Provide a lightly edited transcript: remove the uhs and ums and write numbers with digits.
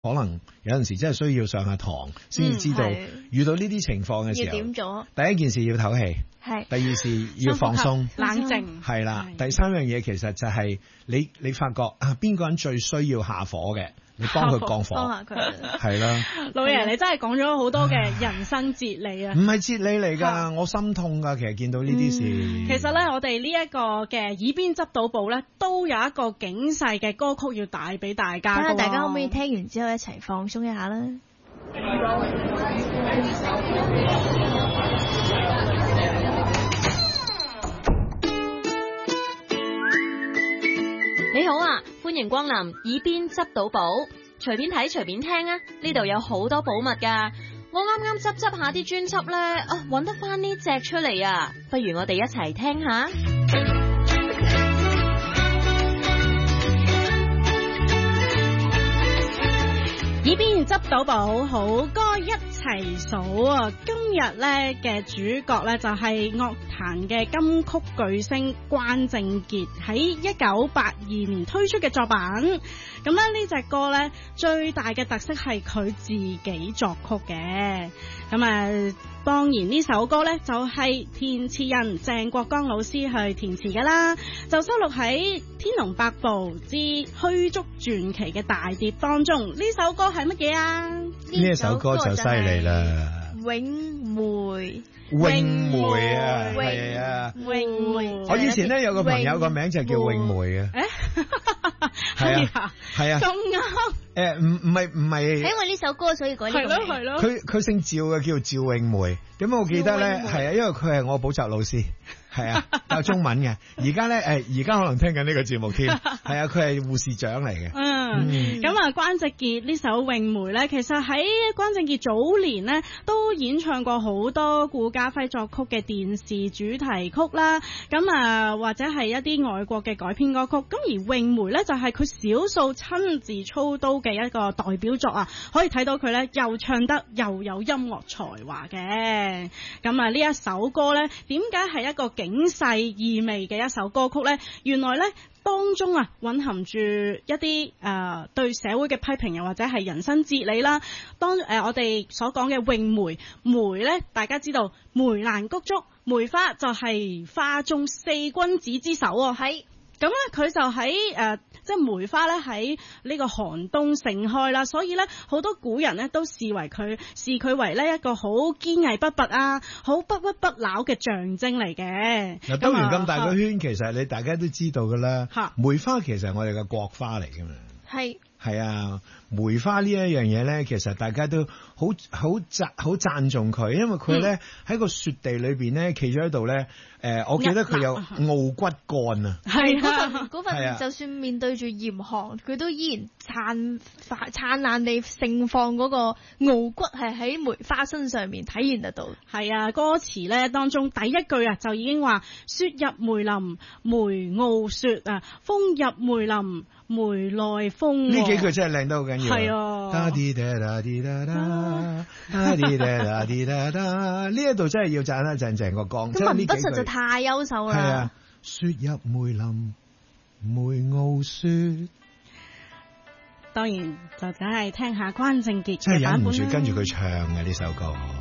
可能有陣時真係需要上下堂先知道遇到呢啲情況嘅時候要點做。第一件事要唞氣，第二事要放鬆冷靜， 係啦。第三樣嘢其實就係你發覺啊邊個人最需要下火嘅，你幫佢降火， 幫下佢係啦。 老爺你真係講咗好多嘅人生哲理啊！ 唔係哲理嚟㗎，我心痛㗎。其實見到呢啲事， 其實咧我哋呢一個嘅耳邊執到寶咧，都有一個警世嘅歌曲要帶俾大家。 睇下大家可唔可以聽完之後一齊放鬆一下啦。 你好啊，歡迎光臨耳邊執到寶，隨便睇隨便聽啊！呢度有好多寶物㗎。我啱啱執下啲專輯咧，揾得翻呢隻出嚟啊！不如我哋一齊聽下。 耳邊執到寶，好歌一齊數啊！今日咧嘅主角咧就係樂壇嘅金曲巨星關正傑喺1982年推出嘅作品。咁咧呢隻歌咧最大嘅特色係佢自己作曲嘅。咁當然呢首歌咧就係填詞人鄭國江老師去填詞㗎啦，就收錄喺《天龍八部之虛竹傳奇》嘅大碟當中。呢首歌係乜嘢啊？ 呢首歌就犀利啦， 詠梅。 詠梅啊，係啊， 詠梅。 我以前咧有個朋友個名就叫詠梅啊，係啊，係啊， 咁啱。 唔係， 係因為呢首歌所以改呢個名。 係咯。 佢姓趙嘅，叫趙詠梅。咁我記得咧，係啊，因為佢係我補習老師。係啊，教中文嘅。而家可能聽緊呢個節目添。係啊，佢係護士長嚟嘅。 咁關正傑呢首《詠梅》咧，其實喺關正傑早年咧都演唱過好多顧嘉輝作曲嘅電視主題曲啦。咁或者係一啲外國嘅改編歌曲。咁而《詠梅》咧就係佢少數親自操刀嘅一個代表作啊！可以睇到佢咧又唱得又有音樂才華嘅。咁呢一首歌咧，點解係一個警世意味嘅一首歌曲呢？原來呢當中蘊含住一啲對社會嘅批評，又或者係人生哲理啦。當我哋所講嘅詠梅，梅呢大家知道梅蘭菊竹，梅花就係花中四君子之首喎。係咁咧，佢就喺即係梅花咧喺呢個寒冬盛開啦，所以咧好多古人咧都視佢為呢一個好堅毅不拔好不屈不撓嘅象徵嚟嘅。 嗱，兜完咁大個圈，其實你大家都知道噶啦，梅花其實係我哋嘅國花嚟噶嘛。係啊，梅花呢一樣嘢咧，其實大家都好讚頌佢，因為佢咧喺個雪地裏邊咧企咗喺度咧。我記得佢有傲骨幹啊， 嗰份就算面對住嚴寒，佢都依然燦爛地盛放嗰個傲骨，係喺梅花身上面體現得到。 係啊，歌詞咧當中第一句就已經話：雪入梅林梅傲雪風入梅林梅內風。 呢幾句真係靚得好緊要。 係啊， 呢一度真係要讚一讚鄭國江。 咁文筆實在太優秀啦。 係啊，雪入梅林梅傲雪。 當然就梗係聽下關正傑真係嘅版本啦。 忍唔住跟住佢唱嘅呢首歌。